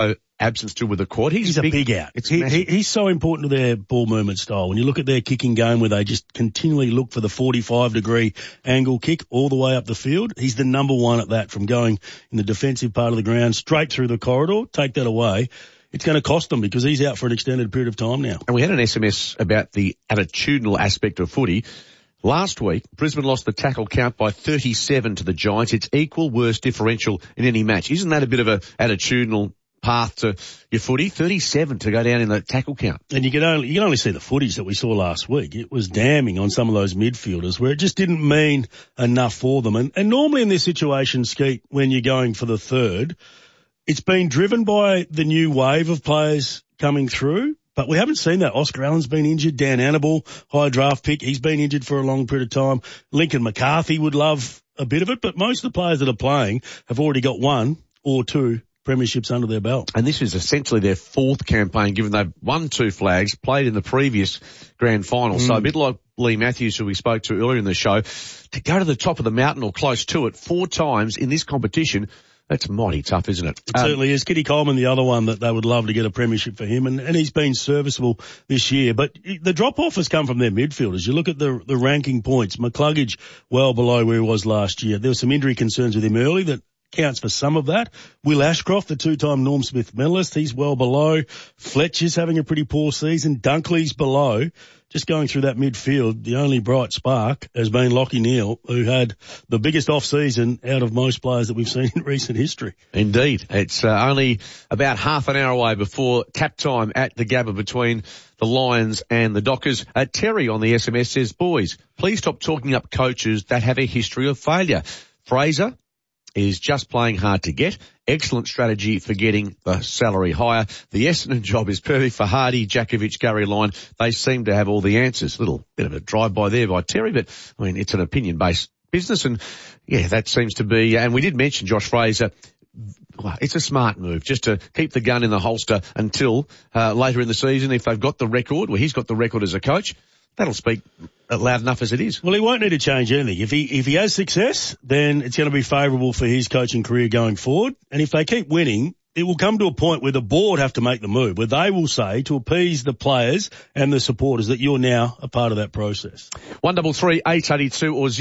absence to with the quad. He's a big out. He's so important to their ball movement style. When you look at their kicking game where they just continually look for the 45-degree angle kick all the way up the field, he's the number one at that, from going in the defensive part of the ground straight through the corridor. Take that away. It's going to cost them because he's out for an extended period of time now. And we had an SMS about the attitudinal aspect of footy. Last week, Brisbane lost the tackle count by 37 to the Giants. It's equal worst differential in any match. Isn't that a bit of a attitudinal path to your footy? 37 to go down in the tackle count. And you can only see the footage that we saw last week. It was damning on some of those midfielders where it just didn't mean enough for them. And normally in this situation, Skeet, when you're going for the third, it's been driven by the new wave of players coming through. But we haven't seen that. Oscar Allen's been injured. Dan Annable, high draft pick, he's been injured for a long period of time. Lincoln McCarthy would love a bit of it, but most of the players that are playing have already got one or two premierships under their belt. And this is essentially their fourth campaign, given they've won 2 flags, played in the previous grand final. So a bit like Lee Matthews, who we spoke to earlier in the show, to go to the top of the mountain or close to it 4 times in this competition, that's mighty tough, isn't it? It certainly is. Kitty Coleman, the other one that they would love to get a premiership for him, and he's been serviceable this year. But the drop-off has come from their midfielders. You look at the ranking points. McCluggage, well below where he was last year. There were some injury concerns with him early that counts for some of that. Will Ashcroft, the 2-time Norm Smith medalist, he's well below. Fletcher's having a pretty poor season. Dunkley's below. Just going through that midfield, the only bright spark has been Lachie Neale, who had the biggest off-season out of most players that we've seen in recent history. Indeed. It's only about half an hour away before tap time at the Gabba between the Lions and the Dockers. Terry on the SMS says, boys, please stop talking up coaches that have a history of failure. Fraser is just playing hard to get. Excellent strategy for getting the salary higher. The Essendon job is perfect for Hardy, Jakovic, Gary Lyon. They seem to have all the answers. Little bit of a drive-by there by Terry, but, I mean, it's an opinion-based business, and, yeah, that seems to be, and we did mention Josh Fraser. Well, it's a smart move just to keep the gun in the holster until later in the season. If they've got the record, well, he's got the record as a coach, that'll speak loud enough as it is. Well, he won't need to change anything. If he has success, then it's going to be favourable for his coaching career going forward. And if they keep winning, it will come to a point where the board have to make the move, where they will say, to appease the players and the supporters, that you're now a part of that process. 133 882 or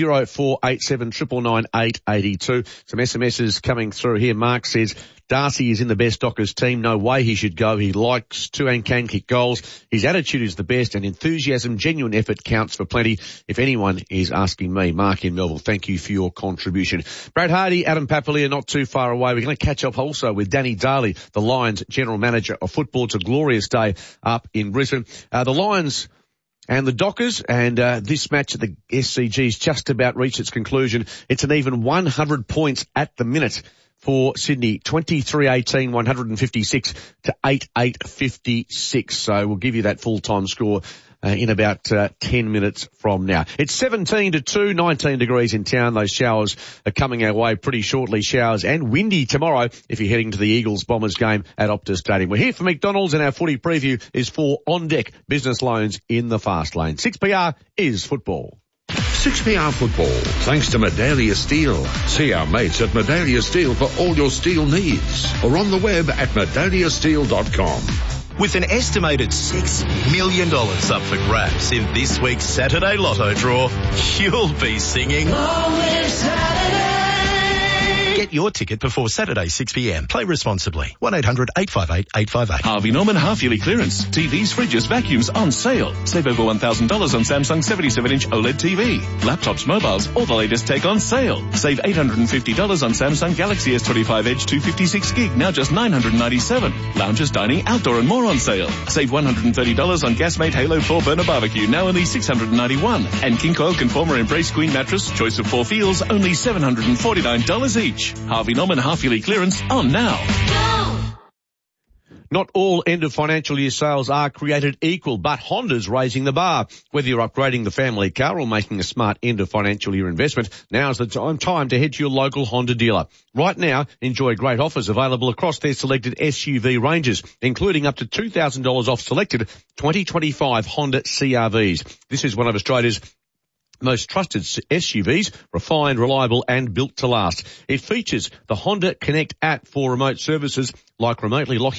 0487 999 882. Some SMSs coming through here. Mark says, Darcy is in the best Dockers team. No way he should go. He likes to and can kick goals. His attitude is the best, and enthusiasm, genuine effort counts for plenty. If anyone is asking me, Mark in Melville, thank you for your contribution. Brad Hardy, Adam Papalia, not too far away. We're going to catch up also with Danny Daly, the Lions General Manager of Football. It's a glorious day up in Brisbane. The Lions and the Dockers, and this match at the SCG's just about reached its conclusion. It's an even 100 points at the minute for Sydney, 23-18, 156 to 8-8-56. So we'll give you that full-time score in about 10 minutes from now. It's 17-2, 19 degrees in town. Those showers are coming our way pretty shortly. Showers and windy tomorrow if you're heading to the Eagles-Bombers game at Optus Stadium. We're here for McDonald's, and our footy preview is for On Deck Business Loans in the Fast Lane. 6PR is football. 6PR Football, thanks to Medallia Steel. See our mates at Medallia Steel for all your steel needs, or on the web at medalliasteel.com. With an estimated $6 million up for grabs in this week's Saturday Lotto draw, you'll be singing Lonely Saturday. Get your ticket before Saturday 6pm. Play responsibly. 1-800-858-858. Harvey Norman half-yearly clearance. TVs, fridges, vacuums on sale. Save over $1,000 on Samsung 77-inch OLED TV. Laptops, mobiles, all the latest tech on sale. Save $850 on Samsung Galaxy S25 Edge 256 gig, now just $997. Lounges, dining, outdoor and more on sale. Save $130 on Gasmate Halo 4 burner barbecue, now only $691. And King Coil Conformer Embrace Queen mattress, choice of 4 feels, only $749 each. Harvey Norman half-yearly clearance on now. Not all end of financial year sales are created equal, but Honda's raising the bar. Whether you're upgrading the family car or making a smart end of financial year investment, now's the time to head to your local Honda dealer. Right now, enjoy great offers available across their selected SUV ranges, including up to $2,000 off selected 2025 Honda CR-Vs. This is one of Australia's most trusted SUVs, refined, reliable and built to last. It features the Honda Connect app for remote services like remotely locking